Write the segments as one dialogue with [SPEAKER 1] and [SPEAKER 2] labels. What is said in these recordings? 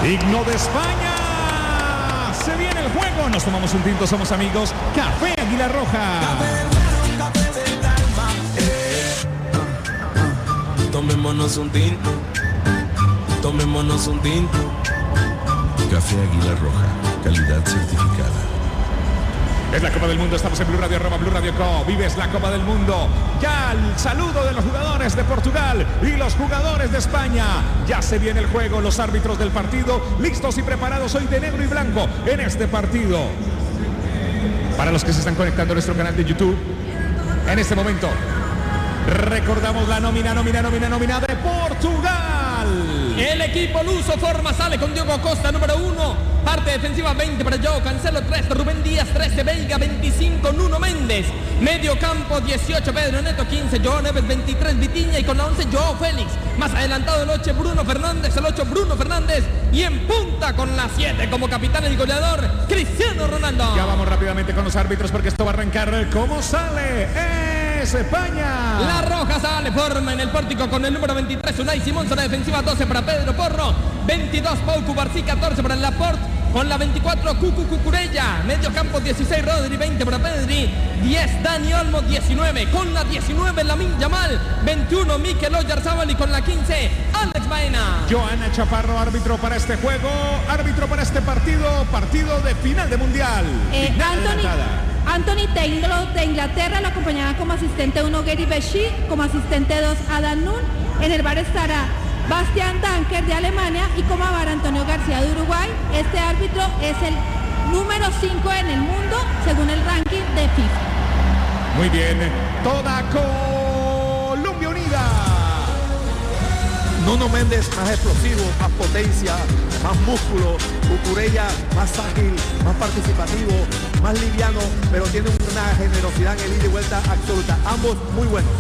[SPEAKER 1] Himno de España. Se viene el juego. Nos tomamos un tinto, somos amigos. Café Águila Roja.
[SPEAKER 2] Café del alma. Tomémonos un tinto. Tomémonos un tinto.
[SPEAKER 3] Café Águila Roja. Calidad certificada.
[SPEAKER 1] Es la Copa del Mundo, estamos en Blue Radio, @ Blue Radio Co. Vives la Copa del Mundo. Ya el saludo de los jugadores de Portugal y los jugadores de España. Ya se viene el juego, los árbitros del partido listos y preparados hoy de negro y blanco en este partido. Para los que se están conectando a nuestro canal de YouTube, en este momento recordamos la nómina de Portugal.
[SPEAKER 4] El equipo luso forma, sale con Diogo Costa, número 1. Parte defensiva 20 para Joao Cancelo, 3 Rubén Díaz, 13 Veiga, 25 Nuno Méndez. Medio campo 18 Pedro Neto, 15 Joao Neves, 23 Vitinha y con la 11 Joao Félix. Más adelantado el 8 Bruno Fernández, y en punta con la 7 como capitán y goleador Cristiano Ronaldo.
[SPEAKER 1] Ya vamos rápidamente con los árbitros porque esto va a arrancar. ¿Cómo sale? Es España.
[SPEAKER 4] La roja sale, forma en el pórtico con el número 23 Unai Simón, zona defensiva 12 para Pedro Porro, 22 Pau Cubarsí, 14 para el Laporte, con la 24 Cucu Cucurella, medio campo 16 Rodri, 20 para Pedri, 10 Dani Olmo, 19, con la 19 Lamine Yamal, 21 Mikel Oyarzabal y con la 15 Alex Baena.
[SPEAKER 1] Joana Chaparro, árbitro para este juego, árbitro para este partido de final de Mundial.
[SPEAKER 5] Anthony Taylor de Inglaterra lo acompañaba como asistente 1 Gary Bechy, como asistente 2 Adam Nun. En el bar estará Bastian Danker de Alemania y como bar Antonio García de Uruguay. Este árbitro es el número 5 en el mundo según el ranking de FIFA.
[SPEAKER 1] Muy bien, toda Colombia unida.
[SPEAKER 6] Nuno Méndez más explosivo, más potencia, más músculo. Cucurella más ágil, más participativo, más liviano, pero tiene una generosidad en el ida y vuelta absoluta. Ambos muy buenos.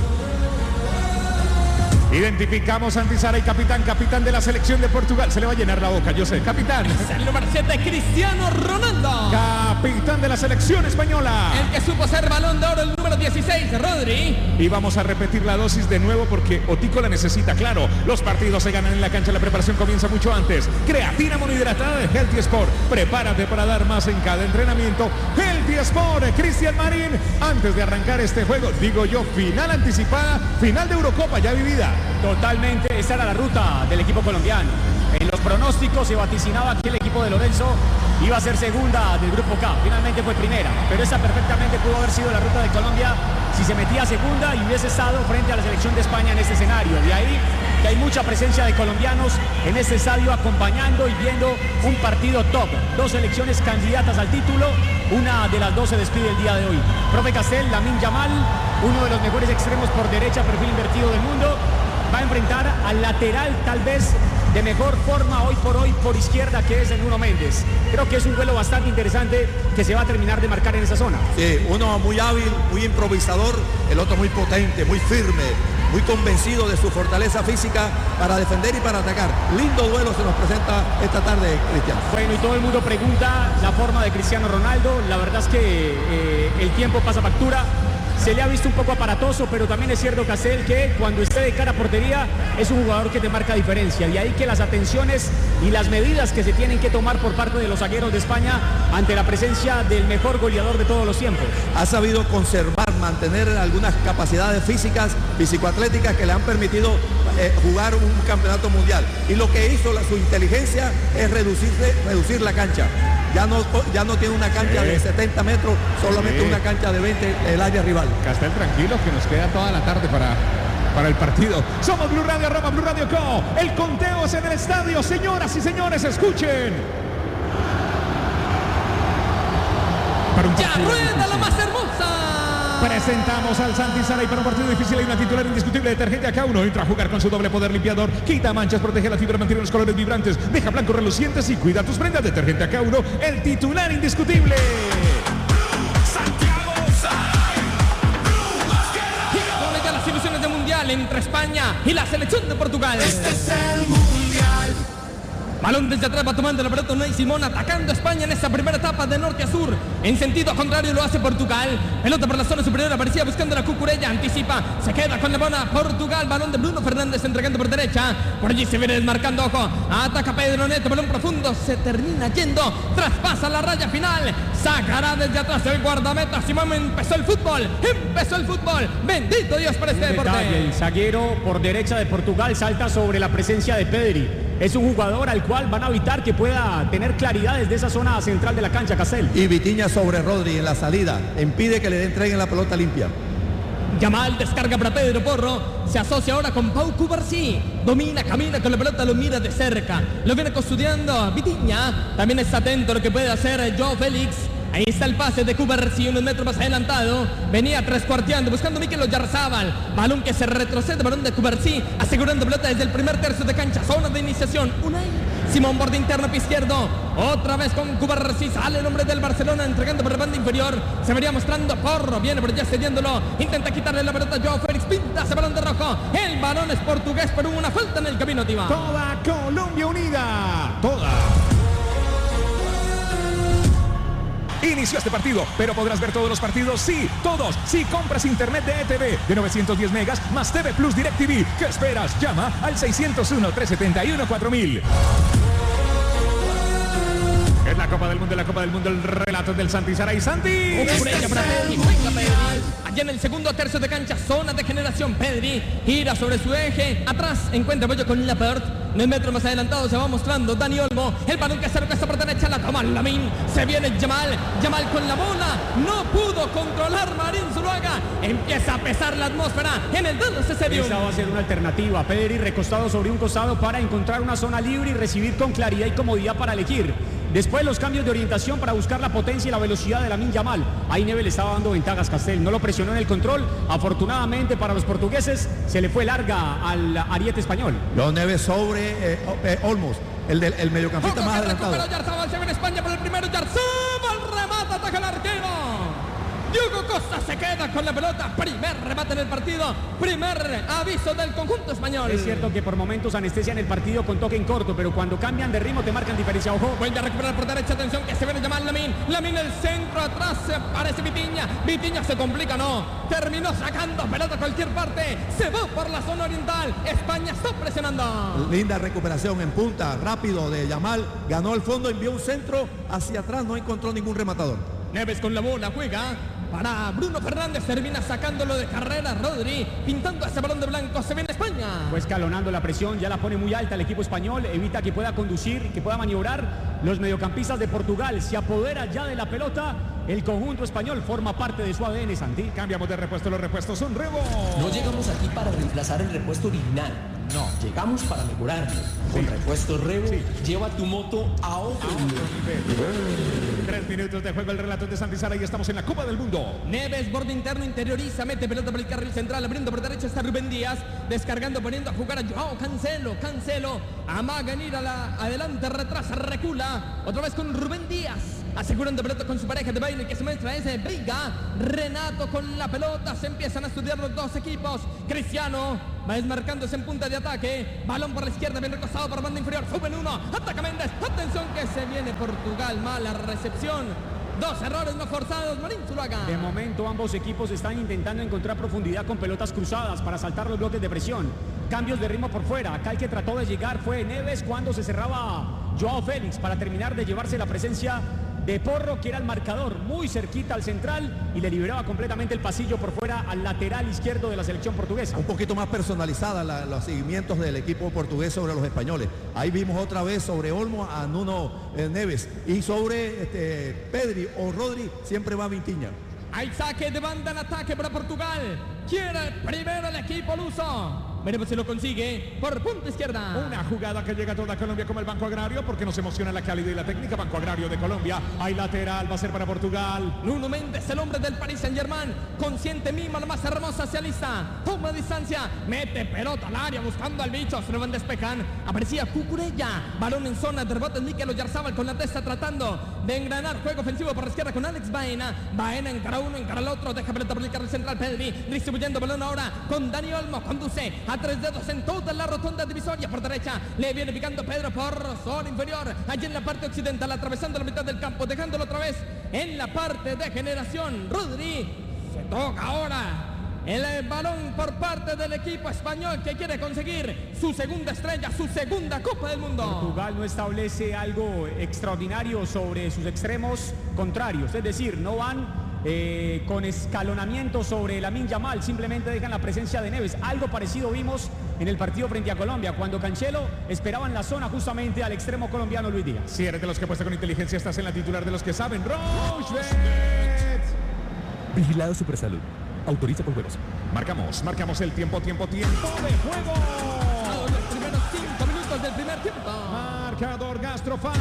[SPEAKER 1] Identificamos a Antizara y capitán de la selección de Portugal. Se le va a llenar la boca, yo sé. Capitán.
[SPEAKER 4] El número 7, Cristiano Ronaldo.
[SPEAKER 1] Capitán de la selección española.
[SPEAKER 4] El que supo ser Balón de Oro, el número 16, Rodri.
[SPEAKER 1] Y vamos a repetir la dosis de nuevo porque Otico la necesita, claro. Los partidos se ganan en la cancha, la preparación comienza mucho antes. Creatina monohidratada de Healthy Sport. Prepárate para dar más en cada entrenamiento. Healthy Sport, Cristian Marín. Antes de arrancar este juego, digo yo, final anticipada, final de Eurocopa ya vivida.
[SPEAKER 7] Totalmente, esa era la ruta del equipo colombiano. En los pronósticos se vaticinaba que el equipo de Lorenzo iba a ser segunda del grupo K. Finalmente fue primera, pero esa perfectamente pudo haber sido la ruta de Colombia si se metía a segunda y hubiese estado frente a la selección de España en este escenario. De ahí que hay mucha presencia de colombianos en este estadio acompañando y viendo un partido top. Dos selecciones candidatas al título, una de las dos se despide el día de hoy. Profe Castel, Lamine Yamal, uno de los mejores extremos por derecha, perfil invertido del mundo, va a enfrentar al lateral tal vez de mejor forma hoy por izquierda, que es el Nuno Méndez. Creo que es un duelo bastante interesante que se va a terminar de marcar en esa zona.
[SPEAKER 6] Sí, uno muy hábil, muy improvisador, el otro muy potente, muy firme, muy convencido de su fortaleza física para defender y para atacar. Lindo duelo se nos presenta esta tarde, Cristian.
[SPEAKER 7] Bueno, y todo el mundo pregunta la forma de Cristiano Ronaldo. La verdad es que el tiempo pasa factura. Se le ha visto un poco aparatoso, pero también es cierto, Castel, que cuando esté de cara a portería es un jugador que te marca diferencia. Y ahí que las atenciones y las medidas que se tienen que tomar por parte de los zagueros de España ante la presencia del mejor goleador de todos los tiempos.
[SPEAKER 6] Ha sabido conservar, mantener algunas capacidades físicas, físico-atléticas que le han permitido jugar un campeonato mundial. Y lo que hizo su inteligencia es reducir la cancha. Ya no tiene una cancha de 70 metros, solamente una cancha de 20 el área rival.
[SPEAKER 1] Castel, tranquilo, que nos queda toda la tarde para el partido. Somos Blue Radio, @ Blue Radio Co. El conteo es en el estadio. Señoras y señores, escuchen.
[SPEAKER 4] Ya rueda la más hermosa.
[SPEAKER 1] Presentamos al Santi Sara y para un partido difícil hay una titular indiscutible. Detergente AK1 entra a jugar con su doble poder limpiador. Quita manchas, protege la fibra, mantiene los colores vibrantes, deja blancos relucientes y cuida tus prendas. Detergente AK1, el titular indiscutible.
[SPEAKER 4] Las ilusiones de mundial entre España y la selección de Portugal.
[SPEAKER 2] Este es el mundial.
[SPEAKER 4] Balón desde atrás, va tomando la pelota Unai Simón, atacando a España en esta primera etapa de norte a sur. En sentido contrario lo hace Portugal. Pelota por la zona superior, aparecía buscando la Cucurella, anticipa, se queda con la bola Portugal. Balón de Bruno Fernández entregando por derecha. Por allí se viene desmarcando, ojo. Ataca Pedro Neto, balón profundo, se termina yendo, traspasa la raya final. Sacará desde atrás el guardameta Simón. Empezó el fútbol. Bendito Dios por este deporte.
[SPEAKER 7] El zaguero por derecha de Portugal salta sobre la presencia de Pedri. Es un jugador al cual van a evitar que pueda tener claridad desde esa zona central de la cancha, Castel.
[SPEAKER 6] Y Vitinha sobre Rodri en la salida. Impide que le entreguen la pelota limpia.
[SPEAKER 4] Yamal descarga para Pedro Porro. Se asocia ahora con Pau Cubarsí. Domina, camina con la pelota, lo mira de cerca. Lo viene custodiando Vitinha. También está atento a lo que puede hacer Joao Félix. Ahí está el pase de Cubarsí, unos metros más adelantado. Venía trescuarteando, buscando Mikel Oyarzabal. Balón que se retrocede, balón de Cubarsí, asegurando pelota desde el primer tercio de cancha. Zona de iniciación, Unai Simón, borde interno, pie izquierdo. Otra vez con Cubarsí, sale el hombre del Barcelona, entregando por la banda inferior. Se vería mostrando Porro, viene por allá cediéndolo. Intenta quitarle la pelota a Joao Félix, pinta ese balón de rojo. El balón es portugués, pero hubo una falta en el camino, Tiva.
[SPEAKER 1] Toda Colombia unida, toda. Inició este partido, pero podrás ver todos los partidos, sí, todos, si compras internet de ETV de 910 megas más TV Plus DirecTV. ¿Qué esperas? Llama al 601-371-4000. Es la Copa del Mundo, el relato del Santi Saray. Santi.
[SPEAKER 4] Allá en el segundo tercio de cancha, zona de generación. Pedri gira sobre su eje, atrás encuentra apoyo con Laporte. 9 metros más adelantado se va mostrando Dani Olmo. El balón que acerca esta por derecha, la toma Lamine. Se viene Yamal con la bola. No pudo controlar Marín Zuluaga. Empieza a pesar la atmósfera en el Dallas Stadium.
[SPEAKER 7] Esa va a ser una alternativa. Pedri recostado sobre un costado para encontrar una zona libre y recibir con claridad y comodidad para elegir. Después los cambios de orientación para buscar la potencia y la velocidad de Lamine Yamal. Ahí Neves le estaba dando ventajas, Castel. No lo presionó en el control. Afortunadamente para los portugueses se le fue larga al ariete español.
[SPEAKER 6] Los Neves sobre Olmos, el mediocampista más adelantado.
[SPEAKER 4] Oyarzabal se ve en España por el primero. Oyarzabal remata, ataca el arquero. Diogo Costa se queda con la pelota. Primer remate en el partido. Primer aviso del conjunto español.
[SPEAKER 7] Es cierto que por momentos anestesian el partido con toque en corto, pero cuando cambian de ritmo te marcan diferencia. Ojo.
[SPEAKER 4] Vuelve a recuperar por derecha. Atención que se viene Yamal Lamine. Lamine el centro. Atrás se aparece Vitinha. Vitinha se complica, no. Terminó sacando pelota a cualquier parte. Se va por la zona oriental. España está presionando.
[SPEAKER 6] Linda recuperación en punta. Rápido de Yamal. Ganó el fondo. Envió un centro hacia atrás. No encontró ningún rematador.
[SPEAKER 4] Neves con la bola. Juega para Bruno Fernández, termina sacándolo de carrera. Rodri pintando ese balón de blanco. Se viene España.
[SPEAKER 7] Pues escalonando la presión, ya la pone muy alta el equipo español. Evita que pueda conducir, que pueda maniobrar. Los mediocampistas de Portugal se apodera ya de la pelota. El conjunto español forma parte de su ADN, Santi.
[SPEAKER 1] Cambiamos de repuesto, los repuestos son Rebo.
[SPEAKER 8] No llegamos aquí para reemplazar el repuesto original. No, llegamos para mejorarlo. Con repuesto Rebo, lleva tu moto a otro nivel.
[SPEAKER 1] 3 minutos de juego, el relato de Santi Saray y estamos en la Copa del Mundo.
[SPEAKER 4] Neves, borde interno, interioriza, mete pelota por el carril central, abriendo por derecha está Rubén Díaz, descargando, poniendo a jugar a Joao Cancelo, amaga en ir a la adelante, retrasa, recula, otra vez con Rubén Díaz, asegurando pelota con su pareja de baile que se muestra es Veiga. Renato con la pelota, se empiezan a estudiar los dos equipos. Cristiano va desmarcándose en punta de ataque, balón por la izquierda, bien recostado por banda inferior, suben uno, ataca Méndez, atención que se viene Portugal, mala recepción. 2 errores no forzados, Marín Zuluaga.
[SPEAKER 7] De momento ambos equipos están intentando encontrar profundidad con pelotas cruzadas para saltar los bloques de presión. Cambios de ritmo por fuera. Acá el que trató de llegar fue Neves cuando se cerraba Joao Félix para terminar de llevarse la presencia de Porro, que era el marcador muy cerquita al central y le liberaba completamente el pasillo por fuera al lateral izquierdo de la selección portuguesa.
[SPEAKER 6] Un poquito más personalizada los seguimientos del equipo portugués sobre los españoles. Ahí vimos otra vez sobre Olmo a Nuno Neves y sobre Pedri o Rodri siempre va Vitinha.
[SPEAKER 4] Hay saque de banda en ataque para Portugal. Quiere primero el equipo luso. Veremos si lo consigue por punta izquierda.
[SPEAKER 1] Una jugada que llega a toda Colombia como el Banco Agrario, porque nos emociona la calidad y la técnica. Banco Agrario de Colombia. Hay lateral, va a ser para Portugal.
[SPEAKER 4] Nuno Méndez, el hombre del Paris Saint-Germain. Consciente, mima, la más hermosa, se alista. Toma distancia, mete pelota al área buscando al bicho. Se lo van despejan. Aparecía Cucurella. Balón en zona de rebotes. Mikel Oyarzabal con la testa tratando de engranar juego ofensivo por la izquierda con Alex Baena. Baena encara uno, encara el otro. Deja pelota por el carril central. Pedri distribuyendo balón ahora con Dani Olmo. Conduce a 3 dedos en toda la rotonda divisoria. Por derecha le viene picando Pedro Porro, zona inferior, allí en la parte occidental, atravesando la mitad del campo, dejándolo otra vez en la parte de generación. Rodri, se toca ahora el balón por parte del equipo español que quiere conseguir su segunda estrella, su segunda Copa del Mundo.
[SPEAKER 7] Portugal no establece algo extraordinario sobre sus extremos contrarios, es decir, no van con escalonamiento sobre Lamine Yamal, simplemente dejan la presencia de Neves. Algo parecido vimos en el partido frente a Colombia, cuando Cancelo esperaba en la zona justamente al extremo colombiano Luis Díaz.
[SPEAKER 1] Si eres de los que apuesta con inteligencia, estás en la titular de los que saben. Rochbet.
[SPEAKER 9] Vigilado Supersalud. Autoriza con juegos.
[SPEAKER 1] Marcamos el tiempo de juego.
[SPEAKER 4] Los primeros 5 minutos del primer tiempo.
[SPEAKER 1] Marcador Gastrofaz.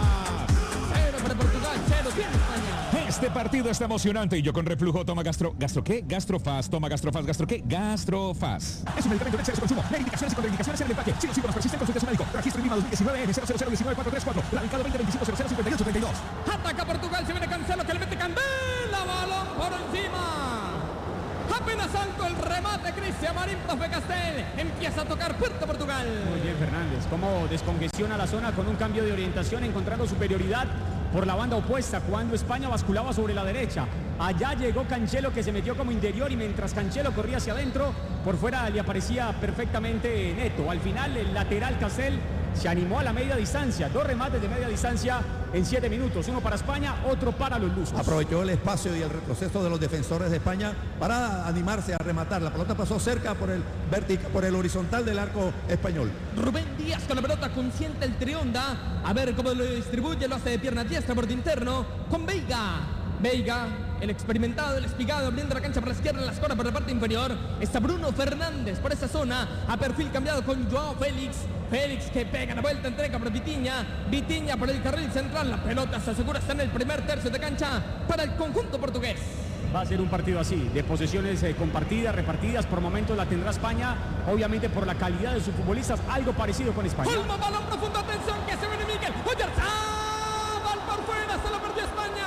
[SPEAKER 4] 0 para Portugal, 0 tiene España.
[SPEAKER 1] Este partido está emocionante y yo con reflujo toma ¿Gastro qué? Gastrofaz, toma Gastrofaz, ¿Gastro qué? Gastrofaz.
[SPEAKER 9] Es un medicamento de exceso de consumo. Leer indicaciones y contraindicaciones en el empaque. Si los síntomas persisten, consulte a su médico. Registro INVIMA 2019 N00019434. Radicado 2025005832.
[SPEAKER 4] Ataca Portugal, se viene Cancelo que le mete candela, balón por encima. Apenas alto el remate, Cristian Marín Profe Castel. Empieza a tocar Puerto Portugal.
[SPEAKER 7] Muy bien Fernández, cómo descongestiona la zona con un cambio de orientación, encontrando superioridad por la banda opuesta cuando España basculaba sobre la derecha. Allá llegó Cancelo que se metió como interior y mientras Cancelo corría hacia adentro, por fuera le aparecía perfectamente Neto. Al final el lateral Castel se animó a la media distancia, 2 remates de media distancia en 7 minutos, uno para España, otro para los lusos.
[SPEAKER 6] Aprovechó el espacio y el retroceso de los defensores de España para animarse a rematar. La pelota pasó cerca por el horizontal del arco español.
[SPEAKER 4] Rubén Díaz con la pelota, consciente el Trionda. A ver cómo lo distribuye, lo hace de pierna diestra, borde interno, con Veiga, el experimentado, el espigado, abriendo la cancha por la izquierda, la escora por la parte inferior. Está Bruno Fernández por esa zona, a perfil cambiado con Joao Félix. Félix que pega la vuelta, entrega por Vitinha por el carril central. La pelota se asegura, está en el primer tercio de cancha para el conjunto portugués.
[SPEAKER 7] Va a ser un partido así, de posesiones compartidas, repartidas, por momentos la tendrá España, obviamente por la calidad de sus futbolistas, algo parecido con España.
[SPEAKER 4] Olmo, balón profundo, atención, que se viene Miguel Oyarzabal por fuera, se lo perdió España.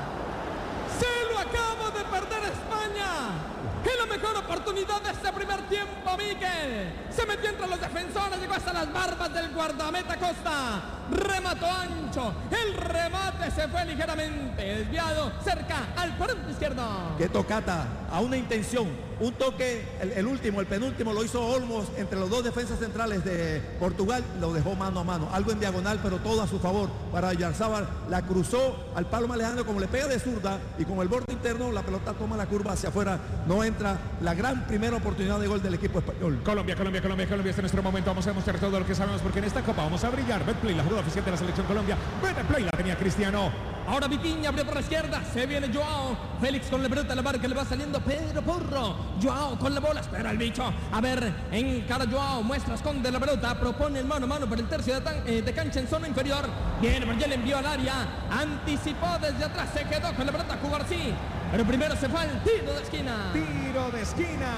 [SPEAKER 4] Se lo acaba de perder España. Es la mejor oportunidad de este primer tiempo, Miguel. Se metió entre los defensores, llegó hasta las barbas del guardameta Costa. Remató ancho, el remate se fue ligeramente desviado, cerca al 40 izquierdo.
[SPEAKER 6] Qué tocata, a una intención, un toque, el penúltimo lo hizo Olmos entre los dos defensas centrales de Portugal, lo dejó mano a mano, algo en diagonal, pero todo a su favor para Oyarzabal, la cruzó al palo más lejano, como le pega de zurda y con el borde interno, la pelota toma la curva hacia afuera, no entra, la gran primera oportunidad de gol del equipo español.
[SPEAKER 1] Colombia, este es nuestro momento, vamos a demostrar todo lo que sabemos porque en esta Copa vamos a brillar. Betplay, la jugada oficial de la selección Colombia. Betplay la tenía Cristiano.
[SPEAKER 4] Ahora Vitinha abrió por la izquierda, se viene Joao. Félix con la pelota, la marca, le va saliendo Pedro Porro. Joao con la bola, espera el bicho. A ver, encara Joao, muestra, esconde la pelota, propone el mano a mano por el tercio de cancha en zona inferior. Viene, pero ya le envió al área, anticipó desde atrás, se quedó con la pelota a jugar, sí. Pero primero se fue al tiro de esquina.
[SPEAKER 1] Tiro de esquina.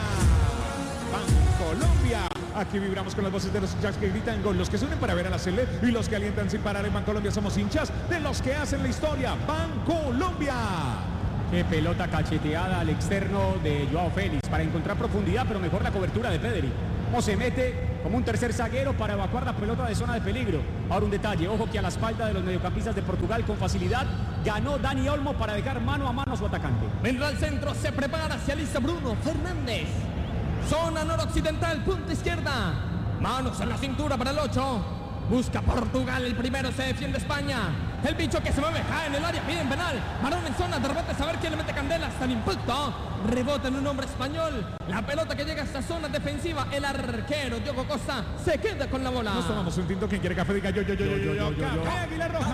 [SPEAKER 1] Colombia. Aquí vibramos con las voces de los hinchas que gritan gol, los que se unen para ver a la Sele y los que alientan sin parar en Bancolombia. Somos hinchas de los que hacen la historia. Bancolombia.
[SPEAKER 7] Qué pelota cacheteada al externo de Joao Félix para encontrar profundidad, pero mejor la cobertura de Pedri. Cómo se mete como un tercer zaguero para evacuar la pelota de zona de peligro. Ahora un detalle, ojo que a la espalda de los mediocampistas de Portugal con facilidad ganó Dani Olmo para dejar mano a mano a su atacante.
[SPEAKER 4] Vendrá al centro, se prepara, se alista Bruno Fernández. Zona noroccidental, punta izquierda. Manos en la cintura para el 8. Busca Portugal, el primero, se defiende España. El bicho que se mueve, cae en el área, piden penal. Balón en zona de rebote, saber quién le mete candela hasta el impacto. Rebota en un hombre español. La pelota que llega a esta zona defensiva. El arquero Diogo Costa se queda con la bola.
[SPEAKER 1] Nos tomamos un tinto. ¿Quién quiere café? Diga yo. Café Aguilar Roja.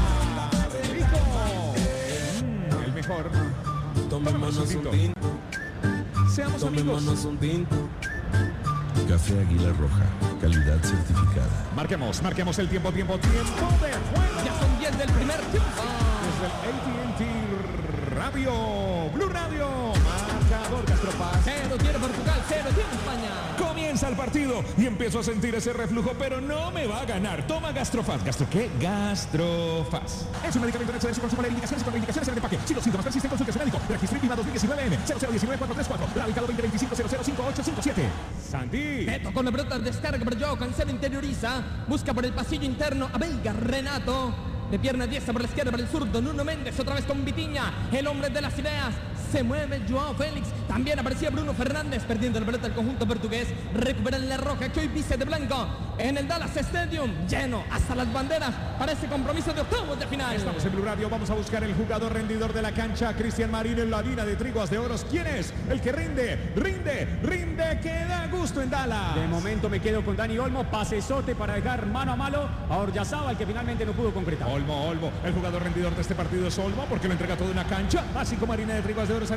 [SPEAKER 1] Rico. El mejor.
[SPEAKER 2] Tomémonos un tinto.
[SPEAKER 1] Seamos amigos.
[SPEAKER 2] Tomémonos un tinto.
[SPEAKER 3] Café Aguilar Roja, calidad certificada.
[SPEAKER 1] Marquemos el tiempo de juego.
[SPEAKER 4] Ya son 10 del primer tiempo.
[SPEAKER 1] Desde el AT&T Radio, Blue Radio, marca marcador, Gastrofaz.
[SPEAKER 4] 0 tiene Portugal, 0 tiene España.
[SPEAKER 1] Comienza el partido y empiezo a sentir ese reflujo, pero no me va a ganar. Toma Gastrofaz. ¿Gastro qué? Gastrofaz.
[SPEAKER 9] Es un medicamento hecho de su consumo de indicaciones y contraindicaciones en el empaque. Si los síntomas persisten, consulte a su médico. Registro INVIMA 2019N 0019-434. Radicado 2025-005857.
[SPEAKER 1] Santi.
[SPEAKER 4] Beto con la pelota, descarga para Joao Cancelo, interioriza. Busca por el pasillo interno a Belga, Renato. De pierna diestra por la izquierda, para el zurdo, Nuno Méndez, otra vez con Vitinha, el hombre de las ideas. Se mueve Joao Félix, también aparecía Bruno Fernández, perdiendo la pelota al conjunto portugués. Recuperan la roja, que hoy viste de blanco en el Dallas Stadium, lleno hasta las banderas para este compromiso de octavos de final.
[SPEAKER 1] Estamos en Blue Radio, vamos a buscar el jugador rendidor de la cancha, Cristian Marín en la harina de Triguas de Oros. ¿Quién es? El que rinde, que da gusto en Dallas.
[SPEAKER 7] De momento me quedo con Dani Olmo, pasesote para dejar mano a mano a Oryazábal, que finalmente no pudo concretar.
[SPEAKER 1] Olmo, el jugador rendidor de este partido es Olmo, porque lo entrega todo en la cancha, así como harina de Triguas de Oros,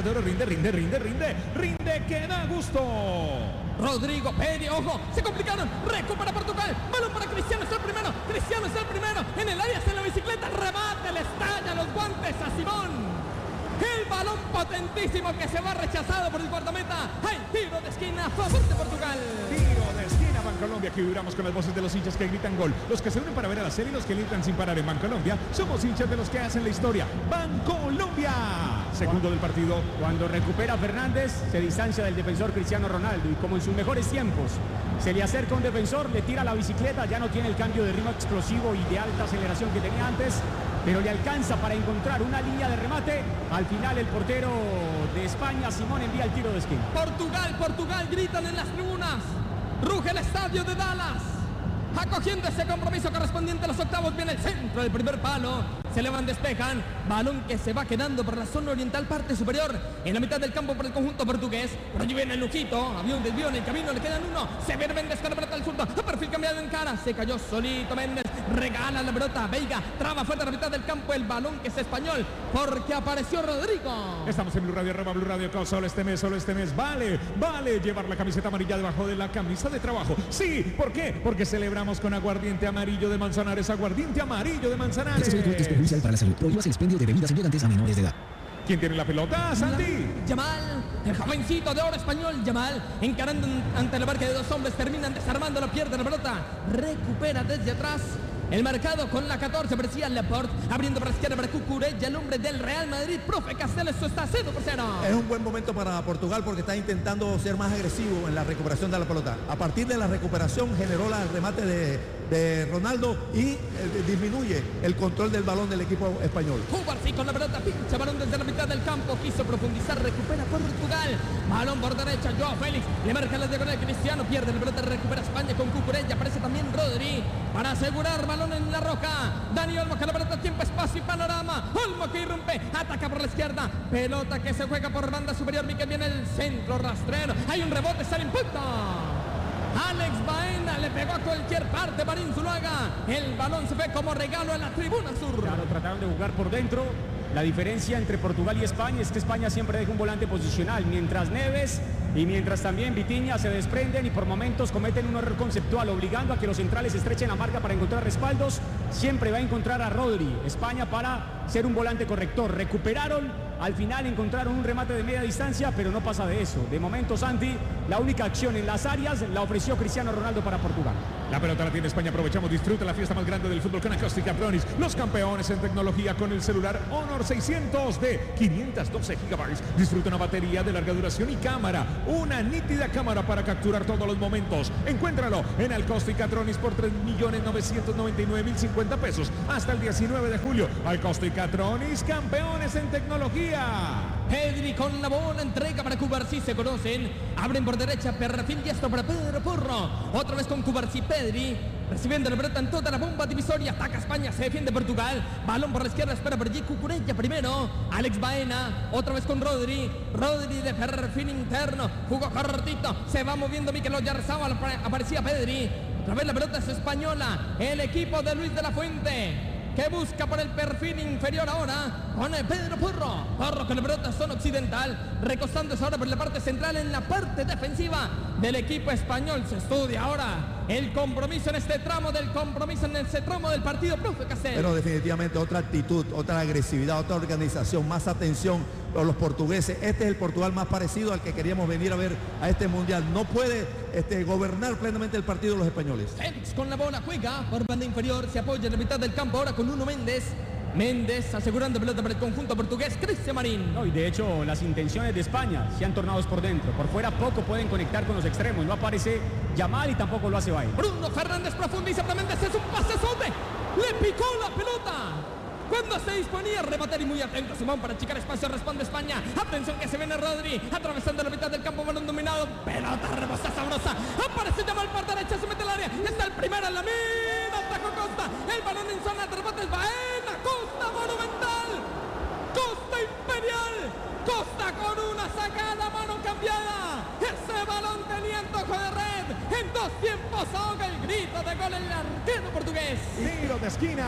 [SPEAKER 1] rinde, que da gusto.
[SPEAKER 4] Rodrigo Peri, ojo, se complicaron, recupera Portugal, balón para Cristiano, es el primero, en el área, en la bicicleta, remate, le estalla los guantes a Simón. El balón potentísimo que se va rechazado por el guardameta. Hay tiro de esquina a favor de Portugal.
[SPEAKER 1] Tiro de esquina, Bancolombia, que vibramos con las voces de los hinchas que gritan gol. Los que se unen para ver a la serie y los que gritan sin parar en Bancolombia. Somos hinchas de los que hacen la historia. Bancolombia. Segundo del partido.
[SPEAKER 7] Cuando recupera Fernández, se distancia del defensor Cristiano Ronaldo y como en sus mejores tiempos se le acerca un defensor, le tira la bicicleta, ya no tiene el cambio de ritmo explosivo y de alta aceleración que tenía antes, pero le alcanza para encontrar una línea de remate. Al final el portero de España, Simón, envía el tiro de esquina.
[SPEAKER 4] Portugal, gritan en las tribunas. Ruge el estadio de Dallas. Acogiendo ese compromiso correspondiente a los octavos, viene el centro del primer palo. Se elevan, despejan. Balón que se va quedando por la zona oriental, parte superior. En la mitad del campo por el conjunto portugués. Por allí viene Luquito. Había un desvío en el camino, le quedan uno. Se ve Méndez con la pelota al zurdo. A perfil cambiado en cara. Se cayó solito Méndez. Regala la pelota. Veiga traba fuerte a la mitad del campo. El balón que es español, porque apareció Rodrigo.
[SPEAKER 1] Estamos en Blue Radio, Blue Radio. Solo este mes. Vale llevar la camiseta amarilla debajo de la camisa de trabajo. Sí, ¿por qué? Porque celebramos con aguardiente amarillo de Manzanares. Aguardiente amarillo de Manzanares.
[SPEAKER 10] Este producto es perjudicial para la salud. Prohíbas el expendio de bebidas embriagantes a menores de edad.
[SPEAKER 1] ¿Quién tiene la pelota? Santi.
[SPEAKER 4] Yamal, el jovencito de oro español. Yamal, encarando ante la marca de dos hombres, terminan desarmando, la pierde la pelota. Recupera desde atrás. El marcado con la 14, parecía Laporte, abriendo para la izquierda para Cucurella, el hombre del Real Madrid. Profe Castell, esto está 0-0.
[SPEAKER 6] Es un buen momento para Portugal porque está intentando ser más agresivo en la recuperación de la pelota. A partir de la recuperación generó el remate de Ronaldo y disminuye el control del balón del equipo español.
[SPEAKER 4] Cubarsí con la pelota, pincha balón desde la mitad del campo, quiso profundizar, recupera Portugal. Balón por derecha, Joao Félix, le marca la diagonal de Cristiano, pierde la pelota, recupera España con Cucurella, aparece también Rodri para asegurar balón en la roja. Dani Olmo con la pelota, tiempo, espacio y panorama. Olmo que irrumpe, ataca por la izquierda, pelota que se juega por banda superior, Miquel viene el centro rastrero, hay un rebote, sale en punta. Alex Baena le pegó a cualquier parte, Marín Zuluaga. El balón se ve como regalo en la tribuna sur.
[SPEAKER 7] Claro, trataron de jugar por dentro. La diferencia entre Portugal y España es que España siempre deja un volante posicional, mientras Neves y mientras también Vitinha se desprenden y por momentos cometen un error conceptual, obligando a que los centrales estrechen la marca para encontrar respaldos. Siempre va a encontrar a Rodri, España, para ser un volante corrector. Recuperaron, al final encontraron un remate de media distancia, pero no pasa de eso. De momento, Santi, la única acción en las áreas la ofreció Cristiano Ronaldo para Portugal.
[SPEAKER 1] La pelota la tiene España, aprovechamos, disfruta la fiesta más grande del fútbol con Acoustic Capronis, los campeones en tecnología con el celular Honor 600 de 512 GB. Disfruta una batería de larga duración y cámara, una nítida cámara para capturar todos los momentos. Encuéntralo en Acoustic Capronis por 3.999.050 pesos hasta el 19 de julio. Acoustic Capronis, campeones en tecnología.
[SPEAKER 4] Pedri con la bola, entrega para Cubarsí, se conocen, abren por derecha, perfil diestro para Pedro Porro, otra vez con Cubarsí, Pedri, recibiendo la pelota en toda la bomba divisoria, ataca España, se defiende Portugal, balón por la izquierda, espera por allí Cucurella primero, Alex Baena, otra vez con Rodri de perfil interno, jugó cortito, se va moviendo Mikel Oyarzabal, aparecía Pedri, otra vez la pelota es española, el equipo de Luis de la Fuente, que busca por el perfil inferior ahora con Pedro Porro con la pelota zona occidental, recostándose ahora por la parte central en la parte defensiva del equipo español. Se estudia ahora el compromiso en este tramo del partido, profe Castel.
[SPEAKER 6] Pero definitivamente otra actitud, otra agresividad, otra organización, más atención por los portugueses. Este es el Portugal más parecido al que queríamos venir a ver a este mundial. No puede gobernar plenamente el partido los españoles.
[SPEAKER 4] Félix con la bola, juega por banda inferior, se apoya en la mitad del campo ahora con Nuno Méndez. Méndez asegurando pelota para el conjunto portugués, Cristian Marín.
[SPEAKER 7] No, y de hecho las intenciones de España se han tornado por dentro. Por fuera poco pueden conectar con los extremos. No aparece Yamal y tampoco lo hace Baena.
[SPEAKER 4] Bruno Fernández profundiza para Méndez, es un pase sobre. Le picó la pelota. Cuando se disponía a rematar y muy atento Simón para achicar espacio, responde España. Atención que se viene Rodri, atravesando la mitad del campo, balón dominado. Pelota rebosa sabrosa. Aparece Yamal por derecha, se mete al área. Está el primero en la mina, atacó Costa. El balón en zona de rebote es Baena. Costa monumental. Costa imperial. Costa con una sacada, mano cambiada. Ese balón tenía antojo de red. En 2 tiempos ahoga el grito de gol el arquero portugués.
[SPEAKER 1] Tiro de esquina.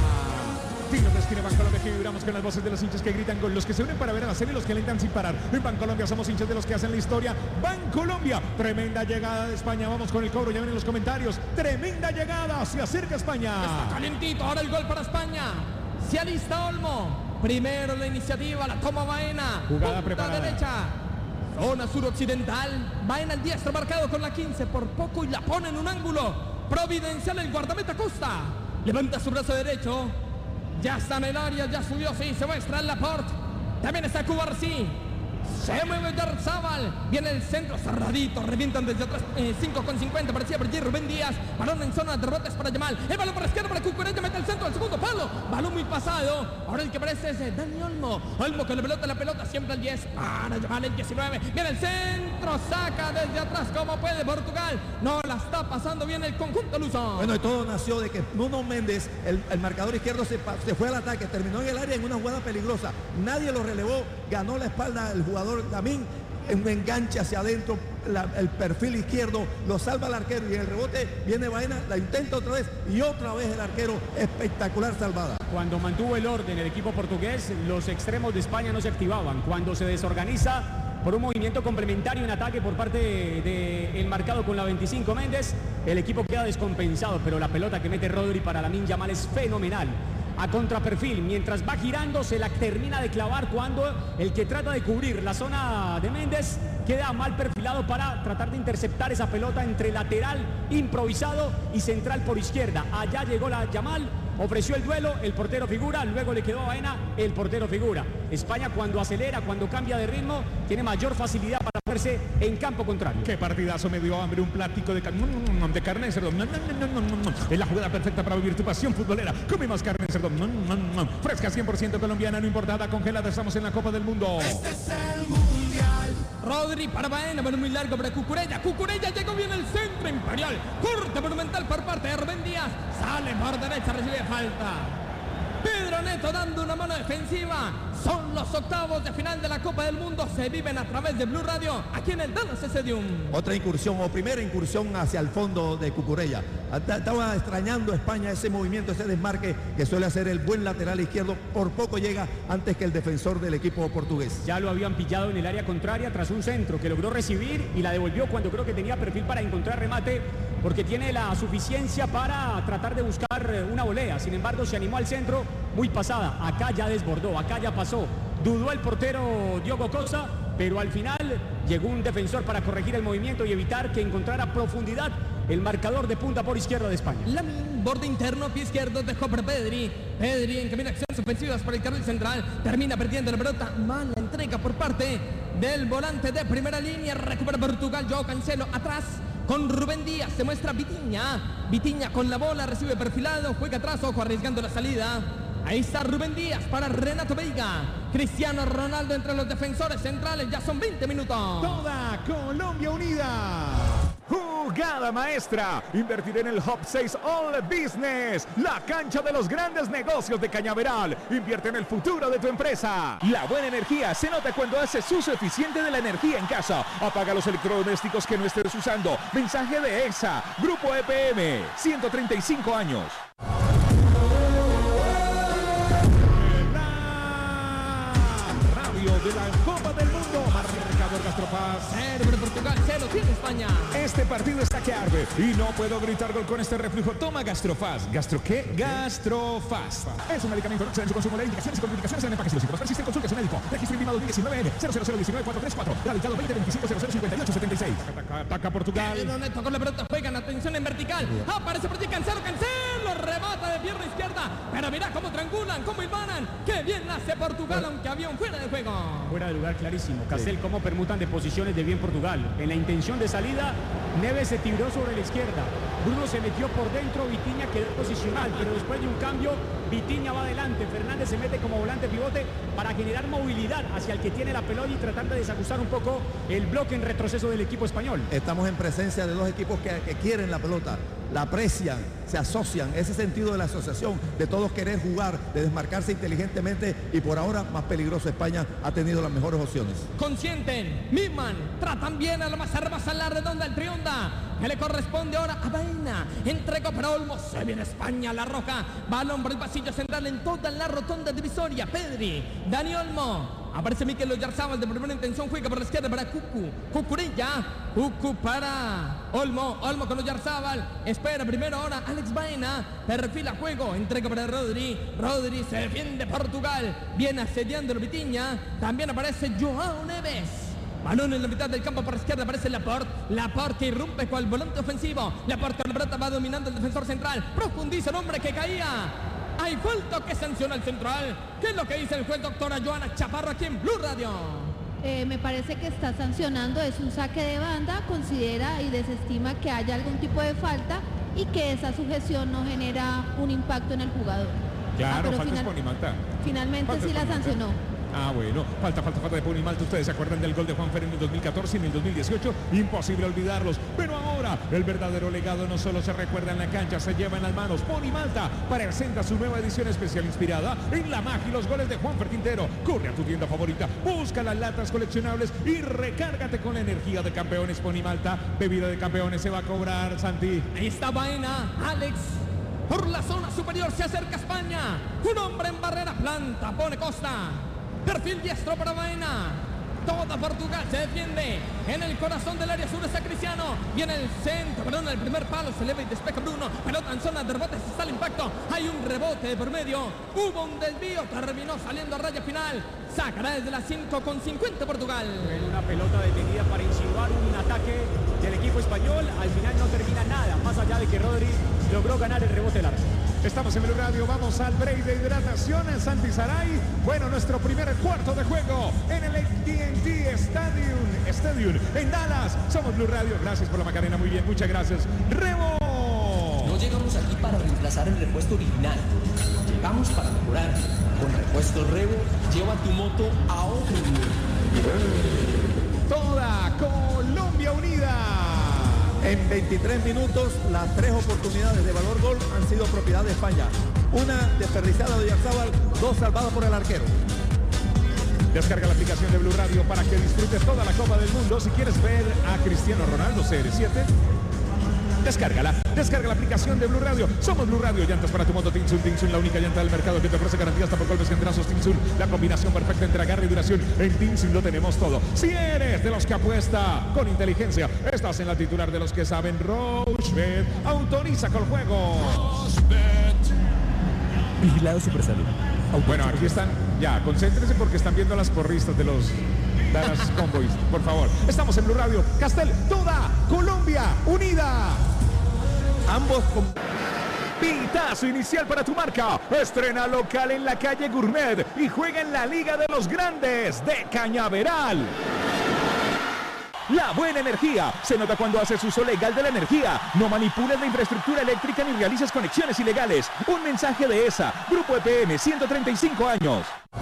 [SPEAKER 1] Tiro de esquina, Bancolombia, que vibramos con las voces de los hinchas que gritan gol, los que se unen para ver a la serie y los que alentan sin parar. En Bancolombia somos hinchas de los que hacen la historia. Bancolombia, tremenda llegada de España. Vamos con el cobro, ya ven en los comentarios. Tremenda llegada, se acerca España.
[SPEAKER 4] Está calientito, ahora el gol para España. Se alista Olmo. Primero la iniciativa, la toma Baena.
[SPEAKER 1] Jugada preparada.
[SPEAKER 4] Derecha. Zona suroccidental. Baena el diestro marcado con la 15 por poco y la pone en un ángulo. Providencial el guardameta Costa. Levanta su brazo derecho. Ya está en el área, ya subió, sí, se muestra el Laporte. También está Cubarsí. Se mueve Yarzábal. Viene el centro cerradito. Revientan desde atrás. 5,50. Parecía por allí Rubén Díaz. Balón en zona de rebotes para Yamal. El balón por la izquierda para Cucurella. Mete el centro al segundo palo. Balón muy pasado. Ahora el que aparece es Dani Olmo. Olmo con la pelota siempre al 10. Para Yamal el 19. Viene el centro. Saca desde atrás como puede Portugal. No la está pasando bien el conjunto luso.
[SPEAKER 6] Bueno, y todo nació de que Nuno Méndez, el marcador izquierdo, se fue al ataque. Terminó en el área en una jugada peligrosa. Nadie lo relevó. Ganó la espalda el jugador Tamín, en un enganche hacia adentro, el perfil izquierdo, lo salva el arquero y en el rebote viene Baena, la intenta otra vez y otra vez el arquero, espectacular salvada.
[SPEAKER 7] Cuando mantuvo el orden el equipo portugués, los extremos de España no se activaban. Cuando se desorganiza por un movimiento complementario en ataque por parte del marcado con la 25 Méndez, el equipo queda descompensado, pero la pelota que mete Rodri para Lamine Yamal es fenomenal. A contraperfil, mientras va girando se la termina de clavar cuando el que trata de cubrir la zona de Méndez queda mal perfilado para tratar de interceptar esa pelota entre lateral improvisado y central por izquierda. Allá llegó la Yamal, ofreció el duelo, el portero figura, luego le quedó a Baena, el portero figura. España cuando acelera, cuando cambia de ritmo, tiene mayor facilidad para hacerse en campo contrario.
[SPEAKER 1] Qué partidazo, me dio hambre, un plático de carne de cerdo. Es la jugada perfecta para vivir tu pasión futbolera. Come más carne de cerdo. Fresca 100% colombiana, no importada, congelada. Estamos en la Copa del Mundo.
[SPEAKER 2] Este es el mundial.
[SPEAKER 4] Rodri para Baena, pero muy largo para Cucurella. Cucurella llegó bien el centro imperial. Corte monumental por parte de Rubén Díaz. Sale por derecha, recibe falta. Pedro Neto dando una mano defensiva. Son los octavos de final de la Copa del Mundo. Se viven a través de Blue Radio aquí en el Dallas Stadium.
[SPEAKER 6] Otra incursión o primera incursión hacia el fondo de Cucurella. Estaba extrañando España ese movimiento, ese desmarque que suele hacer el buen lateral izquierdo. Por poco llega antes que el defensor del equipo portugués.
[SPEAKER 7] Ya lo habían pillado en el área contraria tras un centro que logró recibir y la devolvió cuando creo que tenía perfil para encontrar remate, porque tiene la suficiencia para tratar de buscar una volea. Sin embargo, se animó al centro muy pasada. Acá ya desbordó, acá ya pasó. Dudó el portero Diogo Costa, pero al final llegó un defensor para corregir el movimiento y evitar que encontrara profundidad el marcador de punta por izquierda de España.
[SPEAKER 4] Lamine, borde interno, pie izquierdo, dejó para Pedri. Pedri en camino a acciones ofensivas por el carril central. Termina perdiendo la pelota. Mala entrega por parte del volante de primera línea. Recupera Portugal, Joao Cancelo atrás con Rubén Díaz. Se muestra Vitinha. Vitinha con la bola, recibe perfilado, juega atrás, ojo, arriesgando la salida. Ahí está Rubén Díaz para Renato Veiga. Cristiano Ronaldo entre los defensores centrales. Ya son 20 minutos.
[SPEAKER 1] Toda Colombia unida. Jugada maestra. Invertir en el Hub 6 All Business. La cancha de los grandes negocios de Cañaveral. Invierte en el futuro de tu empresa. La buena energía se nota cuando haces uso eficiente de la energía en casa. Apaga los electrodomésticos que no estés usando. Mensaje de EXA. Grupo EPM. 135 años. De la Copa del Mundo, marcador por Gastrofaz.
[SPEAKER 4] 0 para Portugal, 0 tiene España.
[SPEAKER 1] Este partido está que arde y no puedo gritar gol con este reflujo. Toma Gastrofaz. ¿Gastro qué? Gastrofaz.
[SPEAKER 9] Es un medicamento, no exceden su consumo, lee indicaciones y contraindicaciones en el empaque. Si los síntomas persisten, consulte a su médico. Registro INVIMA 2019 N 00019434. Radicado 2025005876.
[SPEAKER 1] Ataca Portugal.
[SPEAKER 4] Neto con la pelota, juegan, atención en vertical. Aparece por allí Cancelo, remata de pierna izquierda. Pero mira cómo triangulan, cómo hilvanan. Qué bien hace Portugal, aunque había un fuera de juego.
[SPEAKER 7] Fuera de lugar clarísimo. Castel, cómo permutan de posiciones de bien Portugal. En la intención de salida, Neves se tiró sobre la izquierda. Bruno se metió por dentro, Vitinha quedó posicional, pero después de un cambio, Vitinha va adelante. Fernández se mete como volante pivote para generar movilidad hacia el que tiene la pelota y tratar de desajustar un poco el bloque en retroceso del equipo español.
[SPEAKER 6] Estamos en presencia de dos equipos que quieren la pelota, la aprecian, se asocian, ese sentido de la asociación, de todos querer jugar, de desmarcarse inteligentemente, y por ahora más peligroso España ha tenido las mejores opciones.
[SPEAKER 4] Consienten, miman, tratan bien a la más hermosa, la redonda, el trionda, que le corresponde ahora a Baena. Entrega para Olmo, se viene España, la roja, balón por el pasillo central en toda la rotonda divisoria. Pedri, Dani Olmo. Aparece Mikel Oyarzabal de primera intención, juega por la izquierda para Cucu. Cucurella, Cucu para Olmo. Olmo con Oyarzabal. Espera primero ahora Alex Baena. Perfila juego. Entrega para Rodri. Rodri se defiende Portugal. Viene asediando el Vitinha. También aparece Joao Neves. Balón en la mitad del campo por la izquierda, aparece Laporte. Laporte que irrumpe con el volante ofensivo. Laporte con la pelota va dominando el defensor central. Profundiza el hombre que caía. Hay falta que sanciona el central. ¿Qué es lo que dice el juez, doctora Joana Chaparro, aquí en Blue Radio?
[SPEAKER 5] Me parece que está sancionando, es un saque de banda, considera y desestima que haya algún tipo de falta y que esa sujeción no genera un impacto en el jugador.
[SPEAKER 1] Claro, falta Ponimalta.
[SPEAKER 5] Finalmente falta sí la sancionó.
[SPEAKER 1] Ah, bueno, falta de Ponimalta. Ustedes se acuerdan del gol de Juanfer en el 2014 y en el 2018, imposible olvidarlos. Pero ahora el verdadero legado no solo se recuerda en la cancha, se lleva en las manos. Ponimalta presenta su nueva edición especial inspirada en la magia y los goles de Juanfer Quintero. Corre a tu tienda favorita, busca las latas coleccionables y recárgate con la energía de Campeones Ponimalta. Bebida de Campeones se va a cobrar, Santi.
[SPEAKER 4] Ahí está Baena, Alex. Por la zona superior se acerca España. Un hombre en barrera, planta, pone Costa. Perfil diestro para Baena. Toda Portugal se defiende. En el corazón del área sur está Cristiano. Viene el centro, perdón, el primer palo se eleva y despeja Bruno. Pelota en zona de rebotes, está el impacto. Hay un rebote de por medio. Hubo un desvío, terminó saliendo a raya final. Sacará desde las 5:50 Portugal.
[SPEAKER 7] Una pelota detenida para insinuar un ataque del equipo español. Al final no termina nada, más allá de que Rodri logró ganar el rebote largo.
[SPEAKER 1] Estamos en Blue Radio, vamos al break de hidratación en Santi Saray. Bueno, nuestro primer cuarto de juego en el AT&T Stadium en Dallas. Somos Blue Radio, gracias por la Macarena, muy bien, muchas gracias. ¡Remo!
[SPEAKER 8] No llegamos aquí para reemplazar el repuesto original, llegamos para mejorar. Con Repuesto Revo, lleva tu moto a otro nivel.
[SPEAKER 1] Toda Colombia unida.
[SPEAKER 6] En 23 minutos, las 3 oportunidades de valor gol han sido propiedad de España. Una desperdiciada de Oyarzabal, 2 salvadas por el arquero.
[SPEAKER 1] Descarga la aplicación de Blue Radio para que disfrutes toda la Copa del Mundo. Si quieres ver a Cristiano Ronaldo CR7, descárgala. Descarga la aplicación de Blue Radio. Somos Blue Radio, llantas para tu moto Tinsun. Tinsun, la única llanta del mercado que te ofrece garantía hasta por golpes y entrazos. Tinsun, la combinación perfecta entre agarre y duración. En Tinsun lo tenemos todo. Si eres de los que apuesta con inteligencia, estás en la titular de los que saben. Rochebet autoriza con el juego.
[SPEAKER 10] Vigilado Supersalud.
[SPEAKER 1] Bueno, aquí están. Ya, concéntrense porque están viendo las porristas de los Dallas Cowboys. Por favor, estamos en Blue Radio. Castel, toda Colombia unida.
[SPEAKER 6] Ambos con...
[SPEAKER 1] Pitazo inicial para tu marca. Estrena local en la calle Gourmet y juega en la Liga de los Grandes de Cañaveral. La buena energía se nota cuando haces uso legal de la energía. No manipules la infraestructura eléctrica ni realices conexiones ilegales. Un mensaje de ESA, Grupo EPM, 135 años.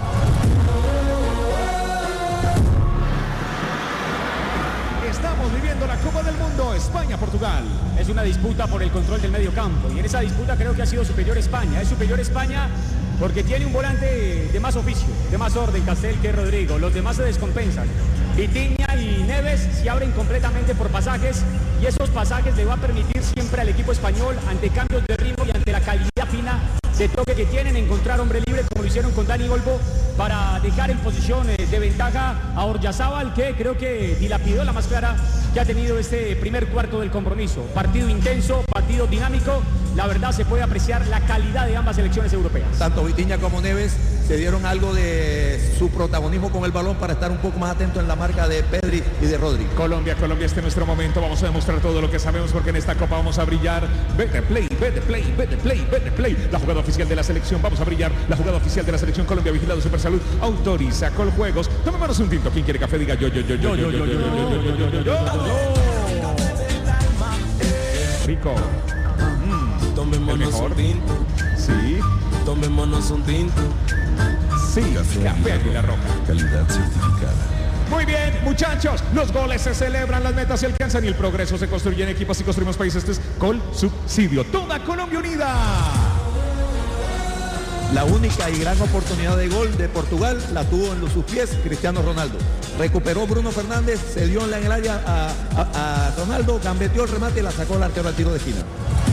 [SPEAKER 1] Estamos viviendo la Copa del Mundo, España-Portugal.
[SPEAKER 7] Es una disputa por el control del medio campo y en esa disputa creo que ha sido superior España. Es superior España porque tiene un volante de más oficio, de más orden, Castel, que Rodrigo. Los demás se descompensan. Vitinha y Neves se abren completamente por pasajes y esos pasajes le va a permitir siempre al equipo español, ante cambios de ritmo y ante la calidad fina, de toque que tienen, encontrar hombre libre como lo hicieron con Dani Olmo para dejar en posición de ventaja a Oryazábal, que creo que dilapidó la más clara que ha tenido este primer cuarto del compromiso. Partido intenso, partido dinámico, la verdad se puede apreciar la calidad de ambas selecciones europeas.
[SPEAKER 6] Tanto Vitinha como Neves se dieron algo de su protagonismo con el balón para estar un poco más atentos en la marca de Pedri y de Rodri.
[SPEAKER 1] Colombia, este es nuestro momento, vamos a demostrar todo lo que sabemos porque en esta Copa vamos a brillar. Vete play. La jugada oficial de la selección, vamos a brillar. La jugada oficial de la selección Colombia, vigilado Supersalud, autoriza Coljuegos. Tomémonos un tinto, ¿quién quiere café? Diga yo. Rico.
[SPEAKER 11] Tomémonos un tinto.
[SPEAKER 1] Sí.
[SPEAKER 11] Tomémonos un tinto.
[SPEAKER 1] Sí, Café Águila Roja.
[SPEAKER 3] Calidad certificada.
[SPEAKER 1] Muy bien, muchachos, los goles se celebran, las metas se alcanzan y el progreso se construye en equipos y construimos países. Este es Colsubsidio. Toda Colombia unida.
[SPEAKER 6] La única y gran oportunidad de gol de Portugal la tuvo en sus pies Cristiano Ronaldo. Recuperó Bruno Fernández, se dio en el área a Ronaldo, gambeteó el remate y la sacó el arquero al tiro de esquina.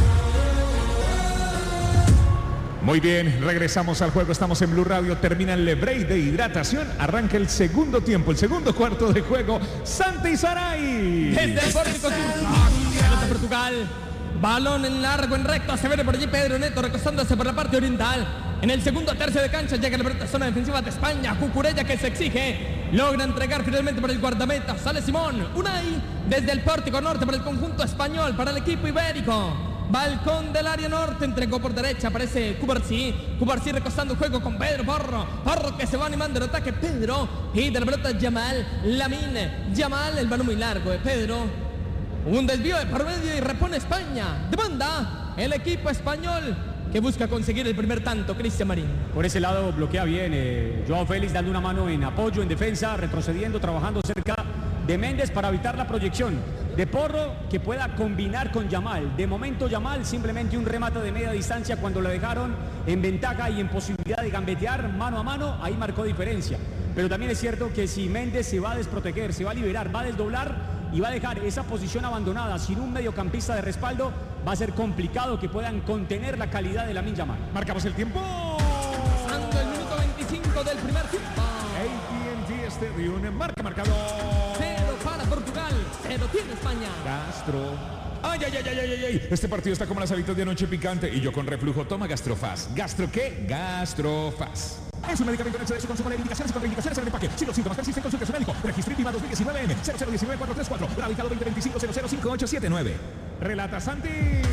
[SPEAKER 1] Muy bien, regresamos al juego, estamos en Blue Radio, termina el break de hidratación, arranca el segundo tiempo, el segundo cuarto de juego, Santi Saray.
[SPEAKER 4] Desde el pórtico pelota Portugal, balón en largo, en recto, se ve por allí Pedro Neto recostándose por la parte oriental. En el segundo tercio de cancha llega la pelota zona defensiva de España, Cucurella que se exige, logra entregar finalmente por el guardameta, sale Simón, Unai desde el pórtico norte para el conjunto español, para el equipo ibérico. Balcón del área norte, entregó por derecha, aparece Cubarsí recostando el juego con Pedro Porro que se va animando el ataque, Pedro, y de la pelota Yamal, Yamal, el balón muy largo de Pedro, un desvío de por medio y repone España, demanda el equipo español que busca conseguir el primer tanto, Cristian Marín.
[SPEAKER 7] Por ese lado bloquea bien Joao Félix, dando una mano en apoyo, en defensa, retrocediendo, trabajando cerca de Méndez para evitar la proyección de Porro que pueda combinar con Yamal. De momento Yamal simplemente un remate de media distancia cuando lo dejaron en ventaja y en posibilidad de gambetear mano a mano, ahí marcó diferencia. Pero también es cierto que si Méndez se va a desproteger, se va a liberar, va a desdoblar y va a dejar esa posición abandonada sin un mediocampista de respaldo, va a ser complicado que puedan contener la calidad de Lamine Yamal.
[SPEAKER 1] Marcamos el tiempo.
[SPEAKER 4] Pasando el minuto 25 del primer tiempo.
[SPEAKER 1] AT&T Stadium, marcador.
[SPEAKER 4] 0 para Portugal, 0 tiene España.
[SPEAKER 1] Gastro. Ay. Este partido está como las habitas de anoche picante y yo con reflujo. Toma Gastrofaz. ¿Gastro qué? Gastrofaz.
[SPEAKER 9] Es un medicamento en exceso de consumo de indicaciones y contraindicaciones en el empaque. Si los síntomas persisten, consulte a su médico. Registro INVIMA 2019M 0019434. Radicado 2025 005879.
[SPEAKER 1] Relata Santi.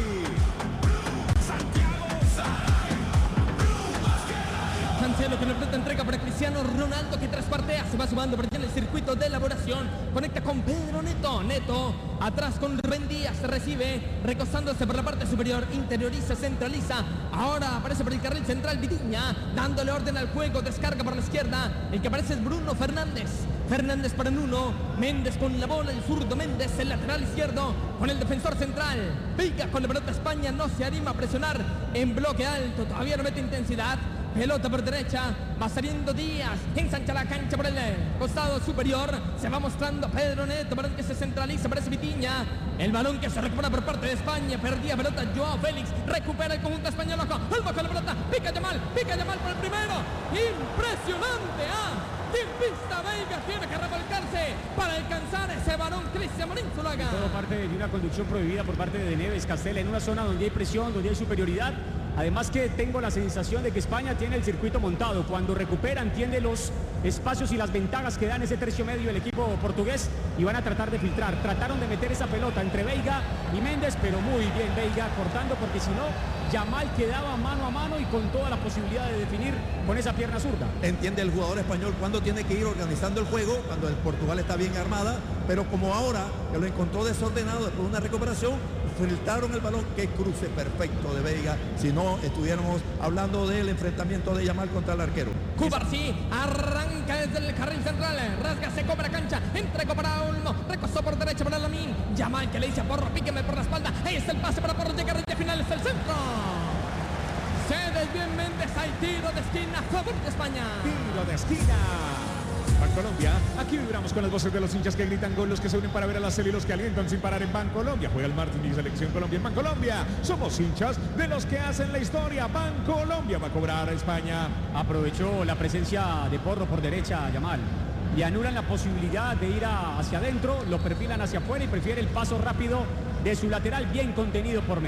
[SPEAKER 4] Cancelo que la pelota entrega para Cristiano Ronaldo que traspartea, se va sumando por allí en el circuito de elaboración, conecta con Pedro Neto, atrás con Rubén Díaz, recibe, recostándose por la parte superior, interioriza, centraliza, ahora aparece por el carril central Vitinha, dándole orden al juego, descarga por la izquierda, el que aparece es Bruno Fernández para Nuno, Méndez con la bola, el zurdo Méndez, el lateral izquierdo, con el defensor central, Veiga con la pelota, España no se anima a presionar en bloque alto, todavía no mete intensidad. Pelota por derecha, va saliendo Díaz, ensancha la cancha por el costado superior, se va mostrando Pedro Neto, balón que se centraliza, aparece Vitinha, el balón que se recupera por parte de España, perdía pelota Joao Félix, recupera el conjunto español, ojo, el bajo de la pelota, pica Yamal por el primero, impresionante, Tiempista Veiga tiene que revolcarse para alcanzar ese balón, Cristian Marín Zuluaga.
[SPEAKER 7] Todo parte de una conducción prohibida por parte de Neves Castella en una zona donde hay presión, donde hay superioridad. Además que tengo la sensación de que España tiene el circuito montado. Cuando recupera, entiende los espacios y las ventajas que da en ese tercio medio el equipo portugués y van a tratar de filtrar. Trataron de meter esa pelota entre Veiga y Méndez, pero muy bien Veiga cortando porque si no, Yamal quedaba mano a mano y con toda la posibilidad de definir con esa pierna zurda.
[SPEAKER 6] Entiende el jugador español cuando tiene que ir organizando el juego, cuando el Portugal está bien armada, pero como ahora que lo encontró desordenado después de una recuperación, filtraron el balón, que cruce perfecto de Veiga, si no estuviéramos hablando del enfrentamiento de Yamal contra el arquero.
[SPEAKER 4] Cubarsí arranca desde el carril central, rasga, se come la cancha, entregó para Olmo, recostó por derecha para Lamine, Yamal que le dice a Porro, píqueme por la espalda, ahí está el pase para Porro, llega a final, es el centro. Se desvía Méndez, hay tiro de esquina a favor de España.
[SPEAKER 1] Tiro de esquina. Bancolombia, aquí vibramos con las voces de los hinchas que gritan gol, los que se unen para ver a la serie y los que alientan sin parar en Bancolombia. Juega el Martín y Selección Colombia en Bancolombia. Somos hinchas de los que hacen la historia. Bancolombia va a cobrar a España.
[SPEAKER 7] Aprovechó la presencia de Porro por derecha, Yamal. Y anulan la posibilidad de ir hacia adentro, lo perfilan hacia afuera y prefiere el paso rápido de su lateral bien contenido por medio.